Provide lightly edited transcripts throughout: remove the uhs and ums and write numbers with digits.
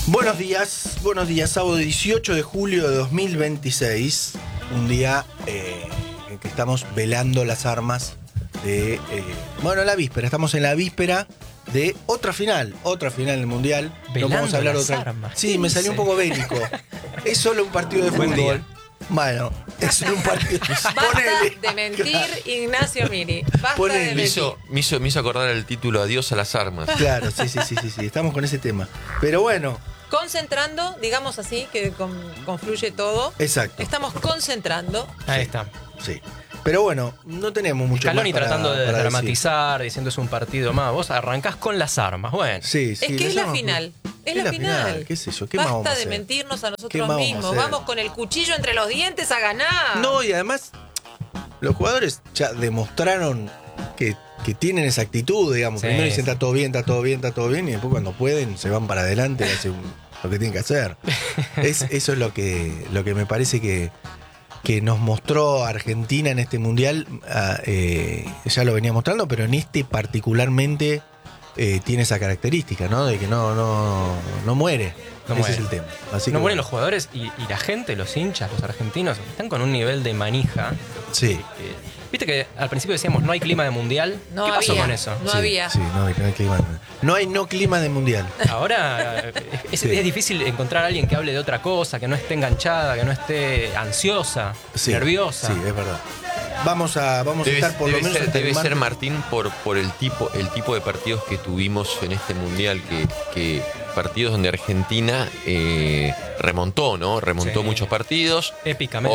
Buenos días, sábado 18 de julio de 2026, un día en que estamos velando las armas de, estamos en la víspera de otra final del Mundial. Velando No vamos a hablar de las otra. armas. Sí, me salió un poco bélico. Es solo un partido de Buen fútbol. día. Bueno, es solo un partido. Basta Ponele. de mentir, Ignacio Miri. Basta Ponele. de Me mentir. hizo acordar el título Adiós a las armas. Claro, sí, estamos con ese tema. Pero bueno, Concentrando, digamos así, que confluye todo. exacto. Estamos concentrando. Ahí está. Sí. Pero bueno, no tenemos mucho Scaloni más para, tratando de para decir. dramatizar, diciendo es un partido más. Vos arrancás con las armas. Bueno, Sí, Es que es la final. Es la final. ¿Qué es eso? ¿Qué más vamos a Basta de hacer? mentirnos a ¿Qué nosotros más vamos a mismos. hacer? Vamos con el cuchillo entre los dientes a ganar. No, y además, los jugadores ya demostraron que tienen esa actitud, digamos. Sí, Primero dicen sí. está todo bien, y después cuando pueden se van para adelante y hacen lo que tienen que hacer. Eso es lo que me parece que nos mostró Argentina en este Mundial. Ya lo venía mostrando, pero en este particularmente tiene esa característica, ¿no? De que no muere. No Ese muere. es el tema. Así no que, mueren los jugadores y la gente, los hinchas, los argentinos, están con un nivel de manija. Sí. Viste que al principio decíamos no hay clima de mundial. No ¿Qué pasó había. con eso? No Sí, había. Sí, no hay clima. No hay clima de Mundial. Ahora es Sí. difícil encontrar a alguien que hable de otra cosa, que no esté enganchada, que no esté ansiosa, Sí, nerviosa. Sí, es verdad. Vamos a estar por lo menos hasta el Debe ser, martes. Martín, por el tipo de partidos que tuvimos en este Mundial, que partidos donde Argentina remontó, ¿no? Remontó Sí. muchos partidos. Épicamente.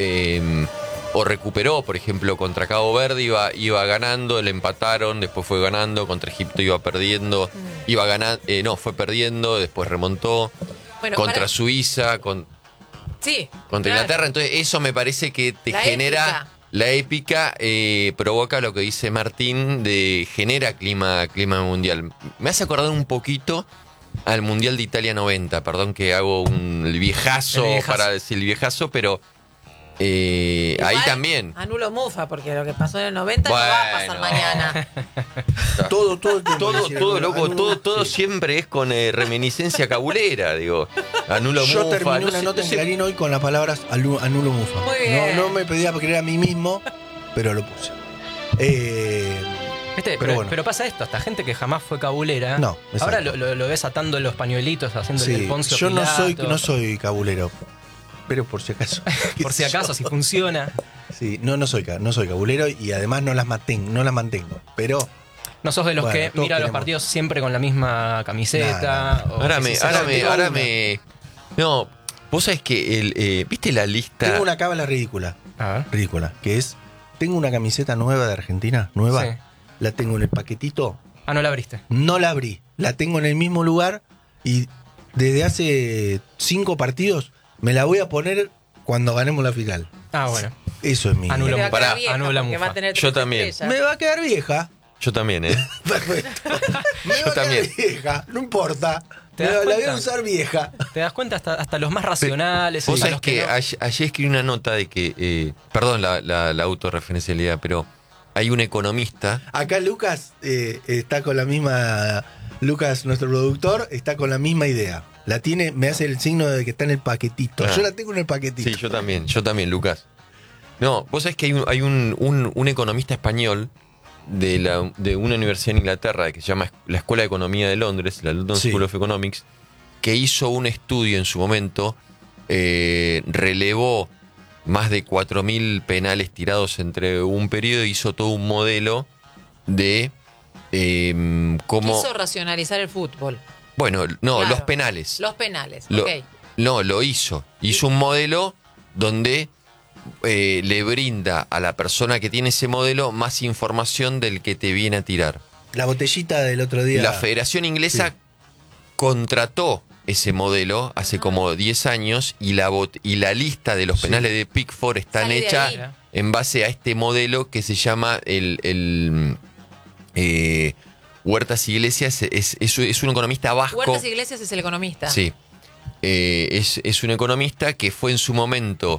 O recuperó, por ejemplo, contra Cabo Verde iba ganando, le empataron, después fue ganando, contra Egipto iba perdiendo, iba ganando, fue perdiendo, después remontó, Bueno, contra para- Suiza, Sí. contra claro. Inglaterra. Entonces eso me parece que te La genera épica. la épica, provoca lo que dice Martín, genera clima mundial. Me hace acordar un poquito al Mundial de Italia 90, perdón que hago el viejazo, El viejazo. para decir el viejazo, pero Igual, ahí también. Anulo mufa, porque lo que pasó en el 90 no va a pasar Bueno. mañana. Todo el tiempo. Todo loco, todo siempre es con reminiscencia cabulera, digo. Anulo Yo mufa, terminé no una sé, nota no en sé. Clarín hoy con las palabras anulo mufa. Muy bien. No me pedía creer a mí mismo, pero lo puse. ¿Viste? Pero bueno. Pero pasa esto, hasta gente que jamás fue cabulera. No, exacto. Ahora lo ves atando los pañuelitos, haciendo el Sí, Poncio yo Pilato. no soy cabulero, pero por si acaso. Por si acaso, si funciona. Sí, no soy cabulero y además no las mantengo. Pero No sos de los Bueno, que todos mira los queremos. partidos siempre con la misma camiseta. No, o Ahora que me, si se ahora rompe me, uno. ahora me. No, vos sabés que ¿viste la lista? tengo una cábala ridícula, A ver. que es, tengo una camiseta nueva de Argentina, nueva, Sí. la tengo en el paquetito, Ah, no la abriste. no la abrí, la tengo en el mismo lugar y desde hace 5 partidos me la voy a poner cuando ganemos la final. Ah, bueno. Eso es mi... Anulo. Te va a quedar Pará, vieja, anula porque mufa. va a tener Yo 3 también. estrellas. Me va a quedar vieja. Yo también, Perfecto. Me Yo va a también. quedar vieja, no importa. ¿Te das La voy a cuenta? usar vieja. Te das cuenta hasta los más racionales. Vos hasta sabés los que no. ayer escribí una nota de que, perdón la autorreferencialidad, pero hay un economista. Acá Lucas está con la misma. Lucas, nuestro productor, está con la misma idea. La tiene, me hace el signo de que está en el paquetito. Ah. Yo la tengo en el paquetito. Sí, yo también, Lucas. No, vos sabés que hay un economista español de una universidad en Inglaterra que se llama la Escuela de Economía de Londres, la London Sí. School of Economics, que hizo un estudio en su momento, relevó más de 4.000 penales tirados entre un periodo, hizo todo un modelo de cómo... Quiso racionalizar el fútbol. Bueno, no, Claro. los penales. Los penales. Lo- Ok. No, lo hizo. Hizo un modelo donde le brinda a la persona que tiene ese modelo más información del que te viene a tirar. La botellita del otro día. La Federación Inglesa Sí. contrató ese modelo hace como 10 años y la lista de los Sí. penales de Pickford están Sale de hechas ahí. en base a este modelo que se llama Huertas Iglesias. Es un economista vasco. Huertas Iglesias es el economista. Sí. Es un economista que fue en su momento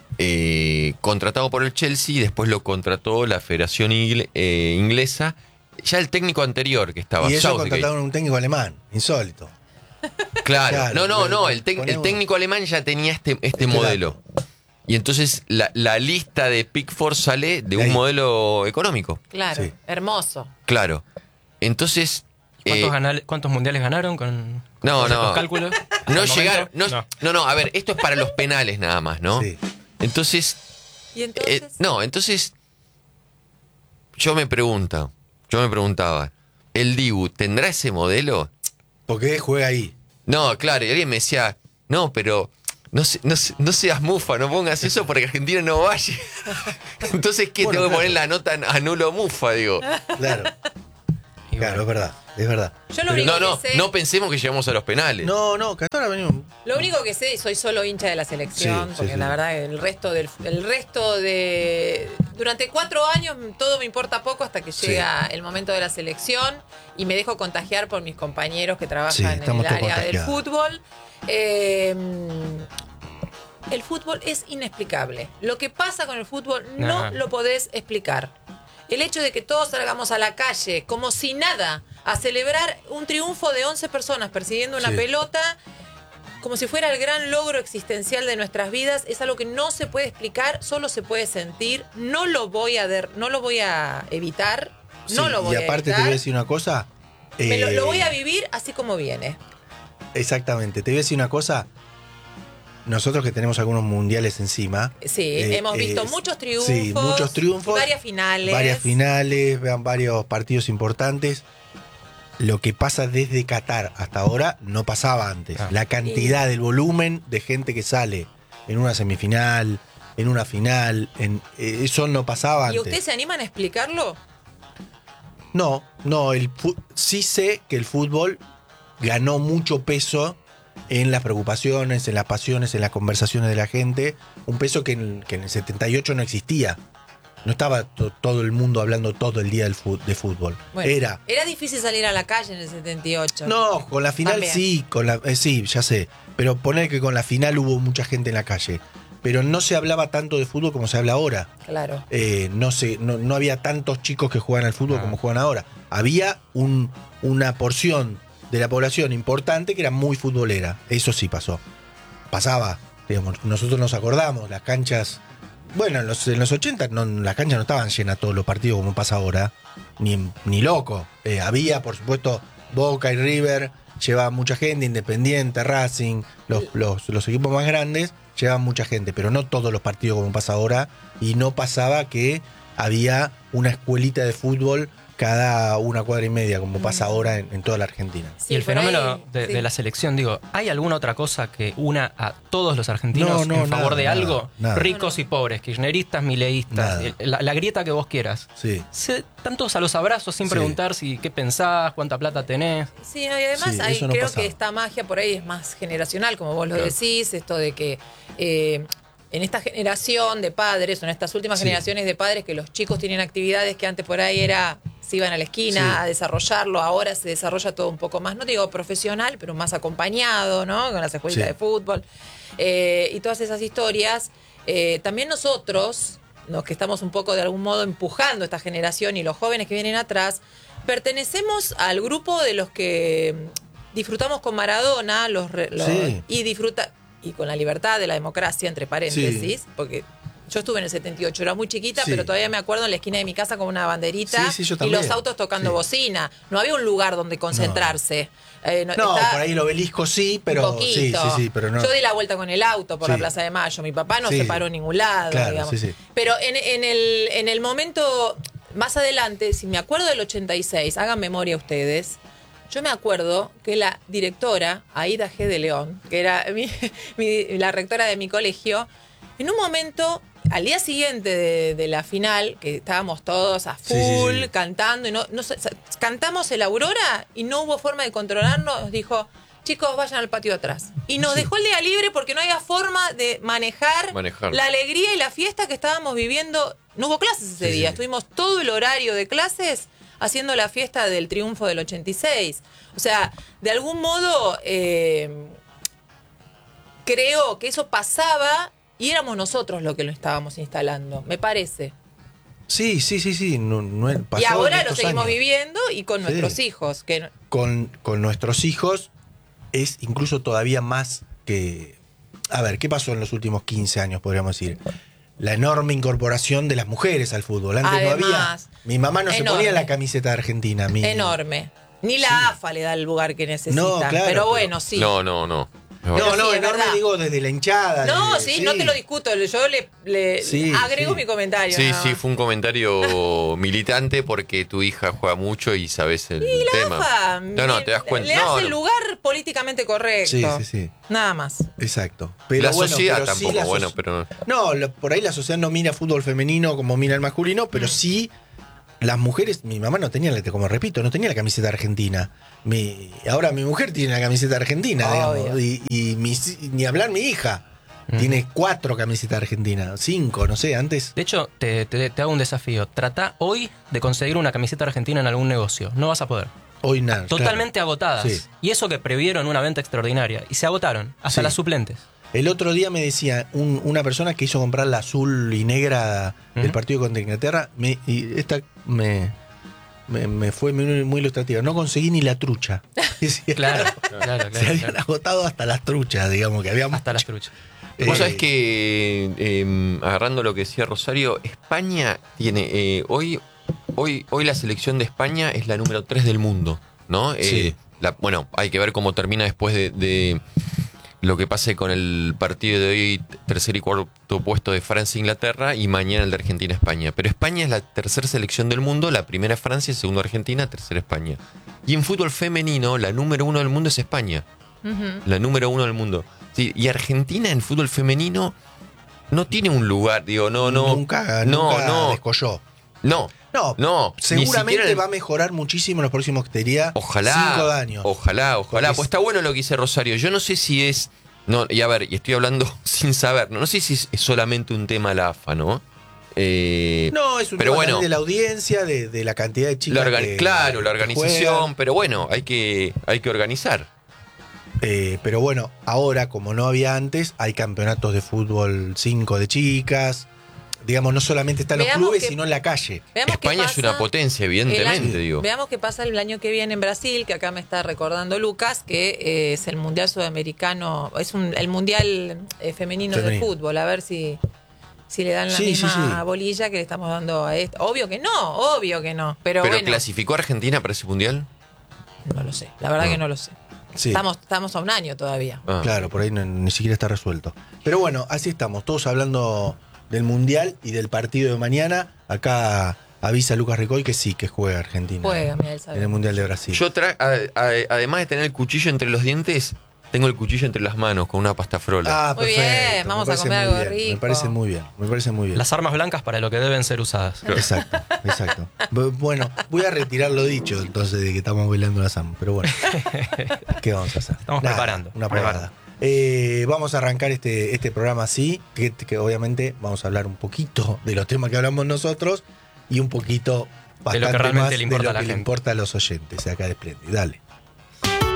contratado por el Chelsea y después lo contrató la Federación Inglesa ya el técnico anterior que estaba, Y ellos Southgate. contrataron un técnico alemán, insólito. Claro. Claro, No, el ponemos- técnico alemán ya tenía este modelo. Y entonces la lista de Pickford sale de un Ahí. modelo económico. Claro, Sí. hermoso. Claro. Entonces. ¿Cuántos mundiales ganaron con No, con no. estos cálculos? No Al llegaron. momento, No, a ver, esto es para los penales nada más, ¿no? Sí. Entonces. Y entonces, Entonces. Yo me preguntaba, ¿el Dibu tendrá ese modelo? Porque juega ahí. No, claro, y alguien me decía, no, pero no seas mufa, no pongas eso porque Argentina no vaya. Entonces, ¿qué? Bueno, Tengo que claro. poner la nota anulo mufa, digo. Claro, y claro, bueno. es verdad. yo lo único No, que sé, no pensemos que llegamos a los penales. No, que hasta ahora venimos. lo único que sé, soy solo hincha de la selección, Sí, sí, porque sí. la verdad el resto de durante 4 años todo me importa poco hasta que llega el momento de la selección y me dejo contagiar por mis compañeros que Sí, trabajan en el estamos todos área del contagiados. fútbol. El fútbol es inexplicable. Lo que pasa con el fútbol no Nah. lo podés explicar. El hecho de que todos salgamos a la calle como si nada a celebrar un triunfo de 11 personas persiguiendo una Sí. pelota como si fuera el gran logro existencial de nuestras vidas es algo que no se puede explicar, solo se puede sentir. No lo voy a evitar. No Sí, lo voy y a aparte te evitar. voy a decir una cosa. Lo voy a vivir así como viene. Exactamente, te voy a decir una cosa. Nosotros que tenemos algunos mundiales encima. Sí, hemos visto muchos triunfos. Sí, muchos triunfos. Varias finales. Vean varios partidos importantes. Lo que pasa desde Qatar hasta ahora no pasaba antes. Ah. La cantidad, el volumen de gente que sale en una semifinal, en una final, eso no pasaba ¿Y antes. ustedes se animan a explicarlo? No, sí sé que el fútbol ganó mucho peso en las preocupaciones, en las pasiones, en las conversaciones de la gente. Un peso que en el 78 no existía. No estaba todo el mundo hablando todo el día de fútbol. Bueno, Era difícil salir a la calle en el 78. no, con la final También. sí, sí, ya sé. Pero poner que con la final hubo mucha gente en la calle. Pero no se hablaba tanto de fútbol como se habla ahora. Claro. No había tantos chicos que juegan al fútbol Ah. como juegan ahora. Había una porción de la población importante que era muy futbolera. Eso sí pasó. Pasaba, digamos, nosotros nos acordamos, las canchas. Bueno, en los 80 las canchas no estaban llenas todos los partidos como pasa ahora. Ni loco. Había, por supuesto, Boca y River, llevaban mucha gente, Independiente, Racing, los equipos más grandes llevaban mucha gente, pero no todos los partidos como pasa ahora. Y no pasaba que había una escuelita de fútbol cada 1 cuadra y media, como pasa ahora en toda la Argentina. Sí, Y el por fenómeno ahí, de, sí. de la selección, digo, ¿hay alguna otra cosa que una a todos los argentinos No, en favor nada, de nada, algo? nada. Ricos y pobres, kirchneristas, mileístas, Nada. la grieta que vos quieras. Sí. Están todos a los abrazos sin Sí. preguntar si qué pensás, cuánta plata tenés. Sí, y además Sí, ahí eso no creo pasaba. que esta magia por ahí es más generacional, como vos lo Claro. decís, esto de que en esta generación de padres, o en estas últimas Sí. generaciones de padres, que los chicos tienen actividades que antes por ahí se iban a la esquina Sí. a desarrollarlo, ahora se desarrolla todo un poco más, no digo profesional, pero más acompañado, ¿no? Con las escuelitas Sí. de fútbol y todas esas historias. También nosotros, los que estamos un poco de algún modo empujando esta generación y los jóvenes que vienen atrás, pertenecemos al grupo de los que disfrutamos con Maradona Sí. y con la libertad de la democracia, entre paréntesis, porque yo estuve en el 78, era muy chiquita, Sí. pero todavía me acuerdo en la esquina de mi casa con una banderita Sí, sí, yo y también. los autos tocando Sí. bocina. No había un lugar donde concentrarse. No, está- por ahí el obelisco sí, pero un sí, poquito. sí, pero no. Yo di la vuelta con el auto por Sí. la Plaza de Mayo. Mi papá no Sí. se paró en ningún lado, Claro, digamos. sí, sí. Pero en el momento más adelante, si me acuerdo del 86, hagan memoria ustedes. Yo me acuerdo que la directora, Aida G. de León, que era la rectora de mi colegio, en un momento, al día siguiente de la final, que estábamos todos a Sí, sí, full, sí. cantando, cantamos el Aurora y no hubo forma de controlarnos, nos dijo, chicos, vayan al patio de atrás. Y nos Sí. dejó el día libre porque no había forma de manejar Manejarlo. la alegría y la fiesta que estábamos viviendo. No hubo clases ese Sí, día, sí. estuvimos todo el horario de clases haciendo la fiesta del triunfo del 86. O sea, de algún modo creo que eso pasaba y éramos nosotros los que lo estábamos instalando, me parece. Sí. Pasó Y ahora en lo estos seguimos años. viviendo y con nuestros hijos. Que Con nuestros hijos es incluso todavía más que... A ver, ¿qué pasó en los últimos 15 años, podríamos decir? La enorme incorporación de las mujeres al fútbol. Antes no había... Además, Mi mamá no se enorme. ponía la camiseta de Argentina. enorme. Ni la AFA le da el lugar que necesita. No, claro, pero pero- bueno, sí. No. No, Pero sí, es enorme verdad. digo desde la hinchada. No, desde- sí, no te lo discuto. Yo le Sí, agrego sí. mi comentario. Sí, nada sí, más. fue un comentario militante porque tu hija juega mucho y sabes el Y la tema. AFA No, te das cuenta. le No, hace el no. lugar políticamente correcto. Sí. Nada más. Exacto. Pero La bueno, sociedad pero sí tampoco, la bueno, pero... No, por ahí la sociedad no mira fútbol femenino como mira el masculino, pero sí las mujeres, mi mamá no tenía, como repito, no tenía la camiseta argentina. Ahora mi mujer tiene la camiseta argentina, Obvio. digamos. Y ni hablar mi hija. Tiene 4 camisetas argentinas, 5, no sé, antes. De hecho, te hago un desafío. Trata hoy de conseguir una camiseta argentina en algún negocio. No vas a poder. Hoy nada. Totalmente agotadas. Sí. Y eso que previeron una venta extraordinaria. Y se agotaron. Hasta Sí. las suplentes. El otro día me decía una persona que hizo comprar la azul y negra del Ujú. partido contra Inglaterra, y esta me fue muy ilustrativa. No conseguí ni la trucha. Decía, Claro. Se habían agotado hasta las truchas, digamos, que habíamos. Hasta las truchas. Vos sabés que, agarrando lo que decía Rosario, España tiene... hoy la selección de España es la número 3 del mundo, ¿no? Sí. Bueno, hay que ver cómo termina después de lo que pase con el partido de hoy, tercer y cuarto puesto de Francia-Inglaterra, y mañana el de Argentina-España. Pero España es la tercera selección del mundo, la primera es Francia, segunda Argentina, tercera España. Y en fútbol femenino, la número 1 del mundo es España. La número 1 del mundo. Sí, y Argentina en fútbol femenino no tiene un lugar, digo, Nunca descolló. No, ni seguramente siquiera va a mejorar muchísimo en los próximos, te diría, 5 años. Ojalá. Porque Pues está bueno lo que dice Rosario. Yo no sé si es... No, y a ver, y estoy hablando sin saber. No sé si es solamente un tema la AFA, ¿no? No, es un pero tema bueno, también de la audiencia, de la cantidad de chicas. claro, la que organización, juegan. pero bueno, hay que organizar. Pero bueno, ahora, como no había antes, hay campeonatos de fútbol 5 de chicas. Digamos, no solamente están los Veamos clubes, que- sino en la calle. Veamos qué España es pasa una potencia, el evidentemente, año- digo. Veamos qué pasa el año que viene en Brasil, que acá me está recordando Lucas, que es el Mundial Sudamericano, es el Mundial femenino de Femenino. fútbol. A ver si le dan la Sí, misma sí. bolilla que le estamos dando a esto. Obvio que no. Pero bueno, ¿clasificó Argentina para ese mundial? no lo sé. La verdad No. que no lo sé. Sí. Estamos a un año todavía. Ah. Claro, por ahí ni siquiera está resuelto. Pero bueno, así estamos, todos hablando del Mundial y del partido de mañana. Acá avisa Lucas Ricoy que sí, que juega Argentina Juega, Miguel, sabe. en el Mundial de Brasil. Yo además de tener el cuchillo entre los dientes, tengo el cuchillo entre las manos con una pasta frola. Muy bien, vamos me a parece comer muy algo bien, rico. me parece muy bien. Las armas blancas para lo que deben ser usadas. Exacto. Bueno, voy a retirar lo dicho entonces de que estamos bailando la samba, pero bueno. ¿Qué vamos a hacer? Estamos preparando. Una pavada. Vamos a arrancar este programa así, que obviamente vamos a hablar un poquito de los temas que hablamos nosotros y un poquito De lo que bastante realmente más le importa de lo a la que le gente. importa a los oyentes acá de Splendid. Dale.